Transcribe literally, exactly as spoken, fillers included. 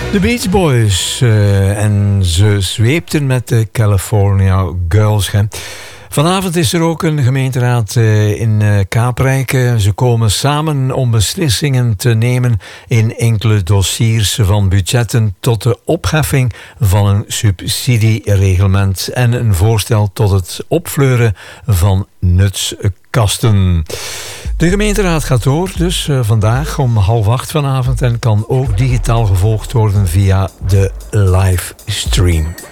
De Beach Boys uh, en ze zweepten met de California Girls. Hè. Vanavond is er ook een gemeenteraad uh, in uh, Kaaprijk. Uh, ze komen samen om beslissingen te nemen in enkele dossiers, van budgetten tot de opheffing van een subsidiereglement en een voorstel tot het opfleuren van nutskasten. De gemeenteraad gaat door, dus uh, vandaag om half acht vanavond, en kan ook digitaal gevolgd worden via de livestream.